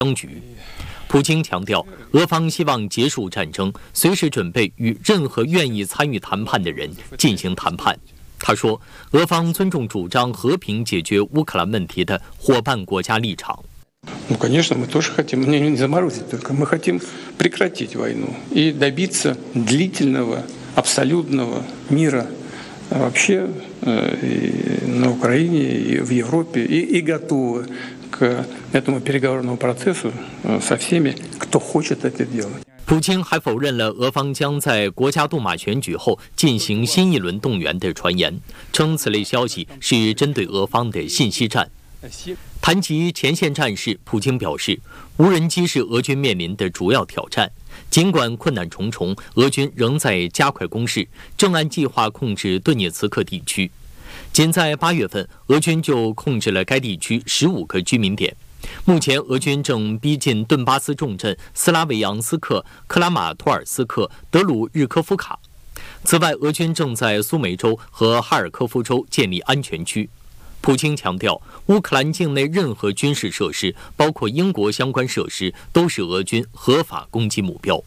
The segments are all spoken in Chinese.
僵局。普京强调，俄方希望结束战争，随时准备与任何愿意参与谈判的人进行谈判。他说，俄方尊重主张和平解决乌克兰问题的伙伴国家立场。 Конечно, мы тоже хотим не заморозить, только мы хотим прекратить войну и добиться длительного, абсолютного мира вообще на Украине, и в Европе, и готовы к этому переговорному процессу со всеми, кто хочет это делать. 普京还否认了俄方将在国家杜马选举后进行新一轮动员的传言，称此类消息是针对俄方的信息战。谈及前线战事，普京表示，无人机是俄军面临的主要挑战。尽管困难重重，俄军仍在加快攻势，正按计划控制顿涅茨克地区。仅在8月份，俄军就控制了该地区15个居民点。目前，俄军正逼近顿巴斯重镇斯拉维扬斯克、克拉马托尔斯克、德鲁日科夫卡。此外，俄军正在苏梅州和哈尔科夫州建立安全区。普京强调，乌克兰境内任何军事设施，包括英国相关设施，都是俄军合法攻击目标。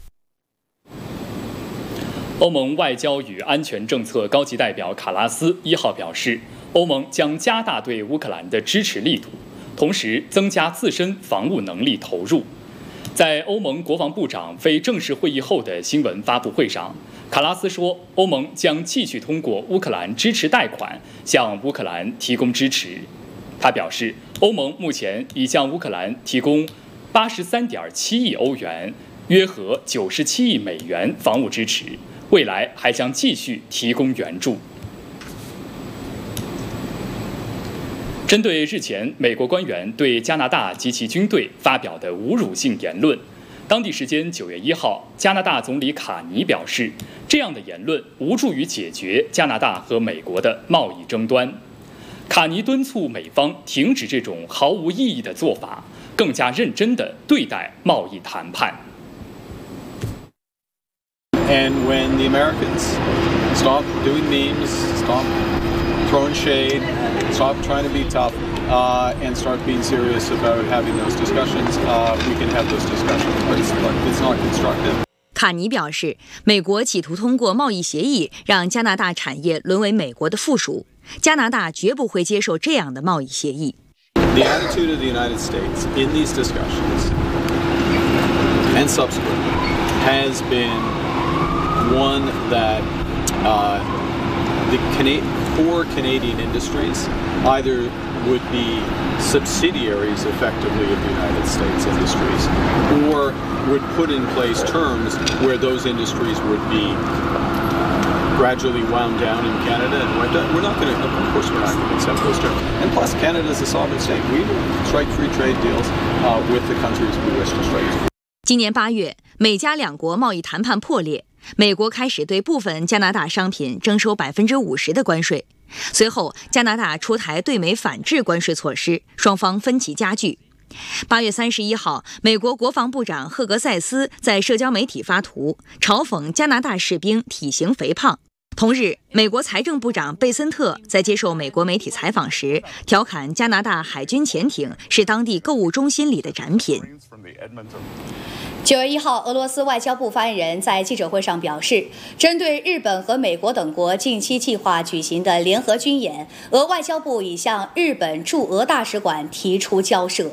欧盟外交与安全政策高级代表卡拉斯1号表示，欧盟将加大对乌克兰的支持力度，同时增加自身防务能力投入。在欧盟国防部长非正式会议后的新闻发布会上，卡拉斯说，欧盟将继续通过乌克兰支持贷款向乌克兰提供支持。他表示，欧盟目前已向乌克兰提供83.7亿欧元，约合97亿美元防务支持，未来还将继续提供援助。针对日前美国官员对加拿大及其军队发表的侮辱性言论，当地时间9月1号，加拿大总理卡尼表示，这样的言论无助于解决加拿大和美国的贸易争端。卡尼敦促美方停止这种毫无意义的做法，更加认真地对待贸易谈判。 And when the Americans stop doing memes, stop throwing shade, stop trying to be tough, and start being serious about having those discussions, we can have those discussions, but it's not constructive. 卡尼表示，美国企图通过贸易协议让加拿大产业沦为美国的附属，加拿大绝不会接受这样的贸易协议。 The attitude of the United States in these discussions and subsequently has been one that the core Canadian industries either would be subsidiaries effectively of the United States industries, or would put in place terms where those industries would be gradually wound down in Canada and went down. We're not going to, of course, we're not going to accept those terms. And plus, Canada is a sovereign state. We will strike free trade deals with the countries we wish to strike. 今年8月，美加两国贸易谈判破裂，美国开始对部分加拿大商品征收50%的关税。随后，加拿大出台对美反制关税措施，双方分歧加剧。8月31号，美国国防部长赫格塞斯在社交媒体发图，嘲讽加拿大士兵体型肥胖。同日，美国财政部长贝森特在接受美国媒体采访时，调侃加拿大海军潜艇是当地购物中心里的展品。 9月1号，俄罗斯外交部发言人在记者会上表示，针对日本和美国等国近期计划举行的联合军演，俄外交部已向日本驻俄大使馆提出交涉。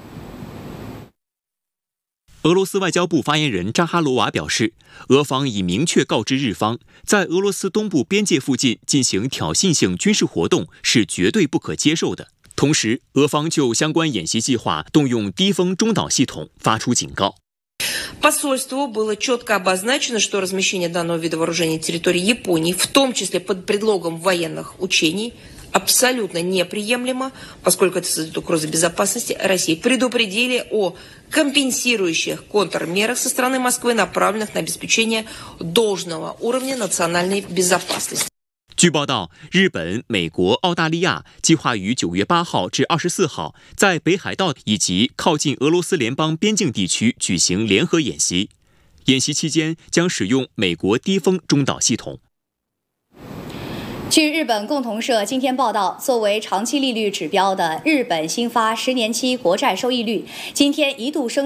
俄罗斯外交部发言人扎哈罗娃表示，俄方已明确告知日方，在俄罗斯东部边界附近进行挑衅性军事活动是绝对不可接受的。同时，俄方就相关演习计划动用低风中导系统发出警告。 Посольству было четко обозначено, что размещение данного вида вооружений на территории Японии, в том числе под предлогом военных учений, абсолютно неприемлемо, поскольку это создает угрозу безопасности России. Предупредили о компенсирующих контрмерах со стороны Москвы, направленных на обеспечение должного уровня национальной безопасности. 据报道，日本、美国、澳大利亚计划于9月8号至24号在北海道以及靠近俄罗斯联邦边境地区举行联合演习。演习期间将使用美国低风中导系统。 据日本共同社今天报道，作为长期利率指标的日本新发10年期国债收益率今天一度升